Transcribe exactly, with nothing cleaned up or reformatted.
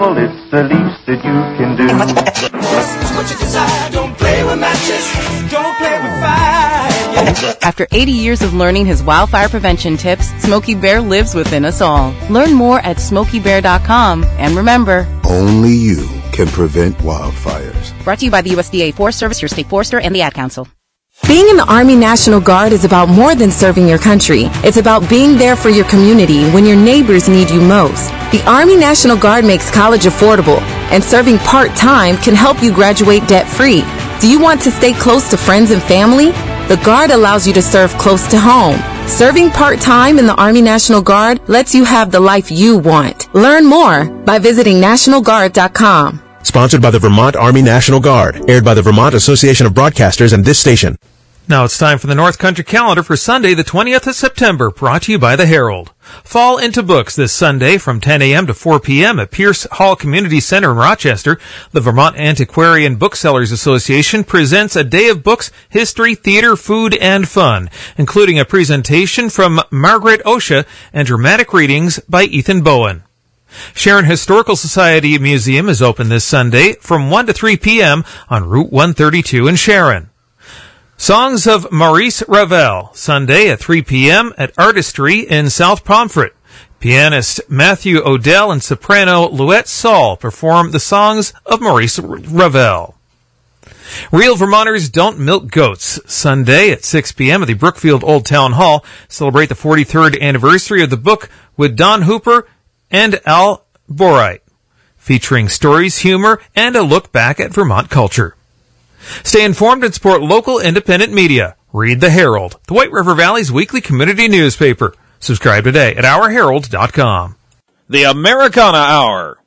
Well, it's the least that you can do. What you desire, don't play with matches, don't play with fire. After eighty years of learning his wildfire prevention tips, Smokey Bear lives within us all. Learn more at smokey bear dot com. And remember, only you can prevent wildfires. Brought to you by the U S D A Forest Service, your state forester, and the Ad Council. Being in the Army National Guard is about more than serving your country. It's about being there for your community when your neighbors need you most. The Army National Guard makes college affordable, and serving part-time can help you graduate debt-free. Do you want to stay close to friends and family? The Guard allows you to serve close to home. Serving part-time in the Army National Guard lets you have the life you want. Learn more by visiting national guard dot com. Sponsored by the Vermont Army National Guard. Aired by the Vermont Association of Broadcasters and this station. Now it's time for the North Country calendar for Sunday, the twentieth of September, brought to you by the Herald. Fall into books this Sunday from ten a.m. to four p.m. at Pierce Hall Community Center in Rochester. The Vermont Antiquarian Booksellers Association presents a day of books, history, theater, food, and fun, including a presentation from Margaret Osha and dramatic readings by Ethan Bowen. Sharon Historical Society Museum is open this Sunday from one to three p.m. on Route one thirty-two in Sharon. Songs of Maurice Ravel, Sunday at three p.m. at Artistry in South Pomfret. Pianist Matthew Odell and soprano Louette Saul perform the songs of Maurice Ravel. Real Vermonters Don't Milk Goats, Sunday at six p.m. at the Brookfield Old Town Hall. Celebrate the forty-third anniversary of the book with Don Hooper and Al Borite, featuring stories, humor, and a look back at Vermont culture. Stay informed and support local independent media. Read the Herald, the White River Valley's weekly community newspaper. Subscribe today at our herald dot com. The Americana Hour.